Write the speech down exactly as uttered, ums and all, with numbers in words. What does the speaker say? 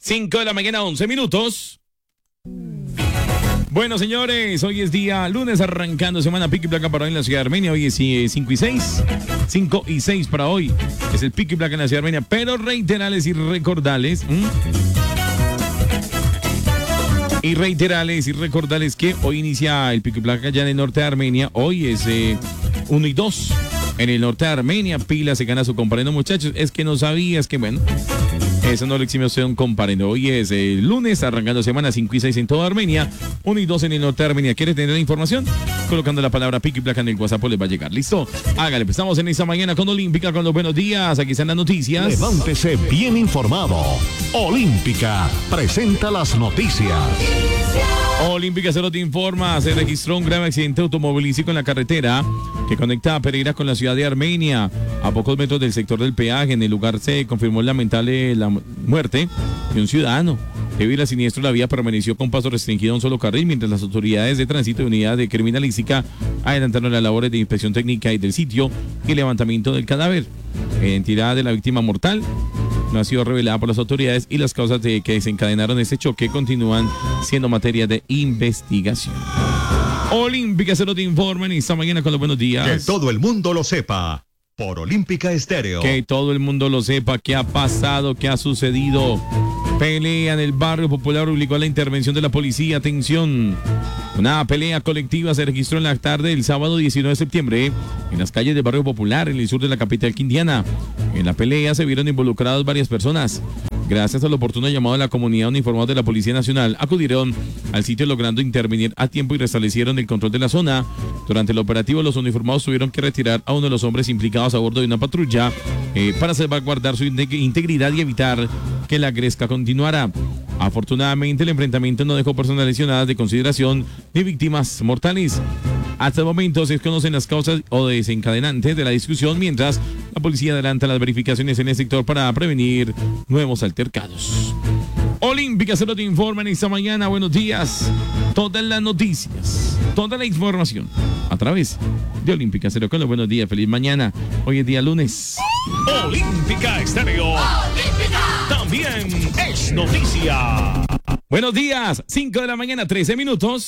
cinco de la mañana, once minutos. Bueno, señores, hoy es día lunes, arrancando semana pico y placa para hoy en la ciudad de Armenia. Hoy es cinco y seis, cinco y seis para hoy. Es el pico y placa en la ciudad de Armenia, pero reiterales y recordales. ¿Mm? Y reiterales y recordales que hoy inicia el pico y placa ya en el norte de Armenia. Hoy es eh, uno y dos en el norte de Armenia. Pila se gana su comparendo, muchachos. Es que no sabías que, bueno, eso no lo exime usted un comparendo. Hoy es el lunes, arrancando semana cinco y seis en toda Armenia, uno y dos en el norte de Armenia. ¿Quieres tener la información? Colocando la palabra pico y placa en el WhatsApp les va a llegar. ¿Listo? Hágale, empezamos en esta mañana con Olímpica, con los buenos días. Aquí están las noticias. Levántese bien informado. Olímpica presenta las noticias. Olímpica Cero te informa, se registró un grave accidente automovilístico en la carretera que conecta a Pereira con la ciudad de Armenia. A pocos metros del sector del peaje, en el lugar se confirmó lamentable la muerte de un ciudadano. Debido al siniestro, la vía permaneció con paso restringido a un solo carril, mientras las autoridades de tránsito y unidad de criminalística adelantaron las labores de inspección técnica y del sitio y levantamiento del cadáver. La identidad de la víctima mortal no ha sido revelada por las autoridades y las causas de que desencadenaron este choque continúan siendo materia de investigación. Olímpica Cero te informa en esta mañana con los buenos días. Que todo el mundo lo sepa por Olímpica Estéreo. Que todo el mundo lo sepa, qué ha pasado, qué ha sucedido. Pelea en el barrio popular obligó a la intervención de la policía. Atención. Una pelea colectiva se registró en la tarde del sábado diecinueve de septiembre en las calles del barrio popular en el sur de la capital quindiana. En la pelea se vieron involucradas varias personas. Gracias al oportuno llamado de la comunidad, uniformados de la Policía Nacional acudieron al sitio logrando intervenir a tiempo y restablecieron el control de la zona. Durante el operativo, los uniformados tuvieron que retirar a uno de los hombres implicados a bordo de una patrulla eh, para salvaguardar su integridad y evitar que la gresca continuara. Afortunadamente, el enfrentamiento no dejó personas lesionadas de consideración ni víctimas mortales. Hasta el momento se desconocen las causas o desencadenantes de la discusión, mientras la policía adelanta las verificaciones en el sector para prevenir nuevos altercados. Olímpica Cero te informa en esta mañana. Buenos días. Todas las noticias, toda la información a través de Olímpica Cero. Con los buenos días. Feliz mañana. Hoy es día lunes. Olímpica Estéreo. Olímpica también es noticia. Buenos días. cinco de la mañana, trece minutos.